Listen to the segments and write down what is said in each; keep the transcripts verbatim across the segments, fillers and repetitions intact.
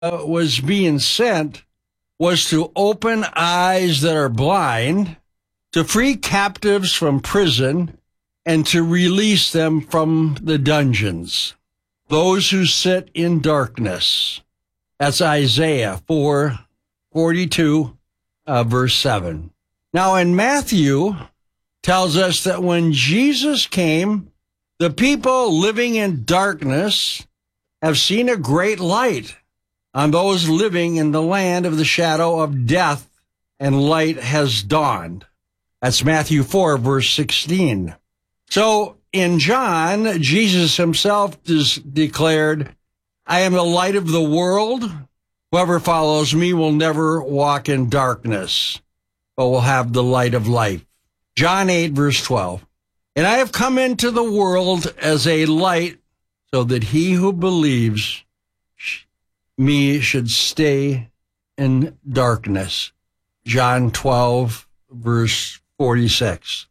uh, was being sent was to open eyes that are blind, to free captives from prison, and to release them from the dungeons. Those who sit in darkness. That's Isaiah four forty-two, uh, verse seven. Now in Matthew, tells us that when Jesus came, the people living in darkness have seen a great light. On those living in the land of the shadow of death, and light has dawned. That's Matthew four, verse sixteen. So in John, Jesus himself des- declared, I am the light of the world. Whoever follows me will never walk in darkness, but will have the light of life. John eight, verse twelve. And I have come into the world as a light, so that he who believes me should stay in darkness. John twelve, verse forty-six.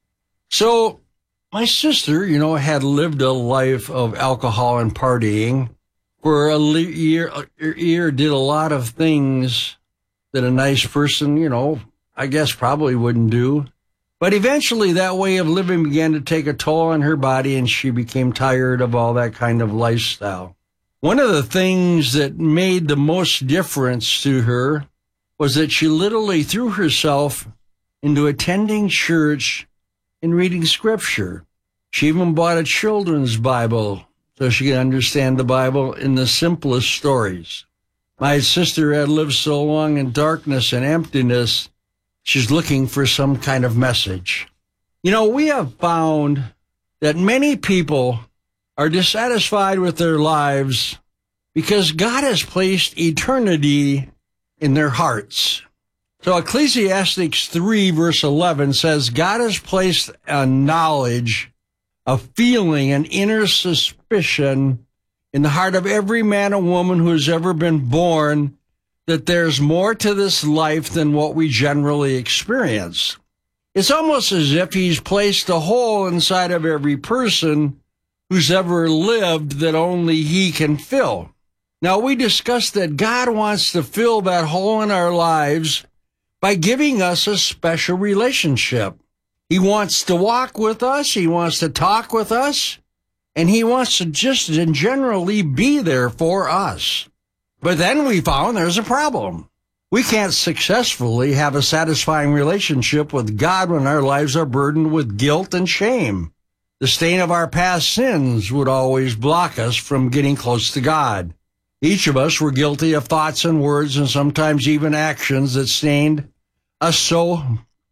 So my sister, you know, had lived a life of alcohol and partying for a year, a year, did a lot of things that a nice person, you know, I guess probably wouldn't do. But eventually that way of living began to take a toll on her body, and she became tired of all that kind of lifestyle. One of the things that made the most difference to her was that she literally threw herself into attending church and reading scripture. She even bought a children's Bible so she could understand the Bible in the simplest stories. My sister had lived so long in darkness and emptiness, she's looking for some kind of message. You know, we have found that many people are dissatisfied with their lives because God has placed eternity in their hearts. So Ecclesiastes three, verse eleven says, God has placed a knowledge, a feeling, an inner suspicion in the heart of every man and woman who has ever been born, that there's more to this life than what we generally experience. It's almost as if he's placed a hole inside of every person who's ever lived that only he can fill. Now, we discussed that God wants to fill that hole in our lives by giving us a special relationship. He wants to walk with us, he wants to talk with us, and he wants to just generally be there for us. But then we found there's a problem. We can't successfully have a satisfying relationship with God when our lives are burdened with guilt and shame. The stain of our past sins would always block us from getting close to God. Each of us were guilty of thoughts and words and sometimes even actions that stained us so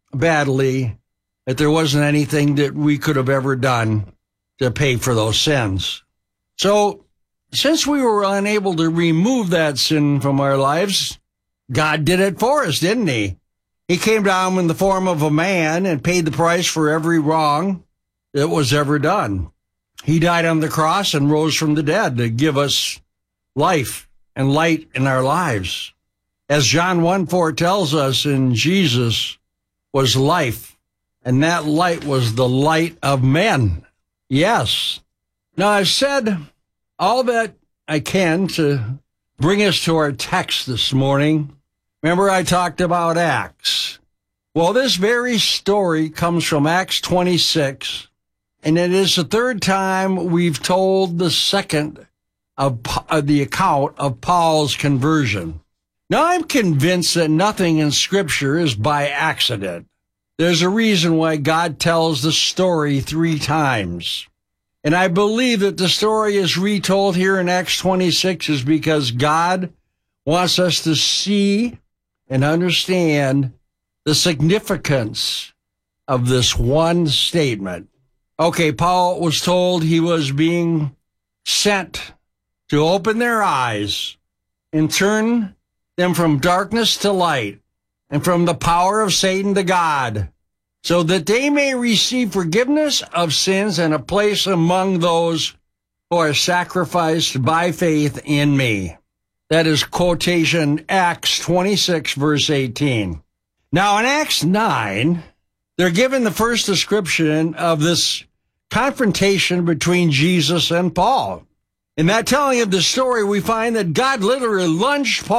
badly that there wasn't anything that we could have ever done to pay for those sins. So, since we were unable to remove that sin from our lives, God did it for us, didn't he? He came down in the form of a man and paid the price for every wrong that was ever done. He died on the cross and rose from the dead to give us life and light in our lives. As John one four tells us, in Jesus was life, and that light was the light of men. Yes. Now, I've said all that I can to bring us to our text this morning. Remember, I talked about Acts. Well, this very story comes from Acts twenty-six, and it is the third time we've told the second of, of the account of Paul's conversion. Now, I'm convinced that nothing in Scripture is by accident. There's a reason why God tells the story three times. And I believe that the story is retold here in Acts twenty-six is because God wants us to see and understand the significance of this one statement. Okay, Paul was told he was being sent to open their eyes and turn them from darkness to light and from the power of Satan to God, so that they may receive forgiveness of sins and a place among those who are sacrificed by faith in me. That is quotation Acts twenty-six, verse eighteen. Now in Acts nine, they're given the first description of this confrontation between Jesus and Paul. In that telling of the story, we find that God literally lunged Paul